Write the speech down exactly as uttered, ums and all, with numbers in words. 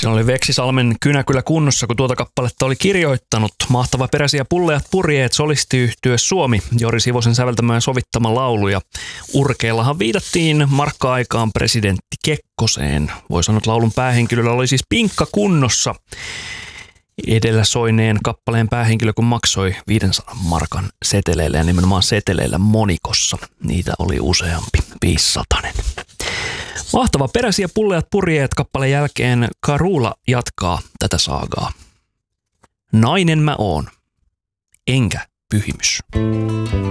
Se oli Veksisalmen Kynä kyllä kunnossa, kun tuota kappaletta oli kirjoittanut. Mahtava peräsiä pulleat purjeet solistiyhtye Suomi, Jori Sivosen säveltämä ja sovittama laulu. Ja urkeillahan viitattiin markka-aikaan presidentti Kekkoseen. Voi sanoa, että laulun päähenkilöllä oli siis pinkka kunnossa. Edellä soineen kappaleen päähenkilö, kun maksoi viisisataa markan seteleillä ja nimenomaan seteleillä monikossa. Niitä oli useampi, viisisatanen. Mahtava peräsiä pulleat purjeet kappaleen jälkeen Karula jatkaa tätä saagaa. Nainen mä oon, enkä pyhimys.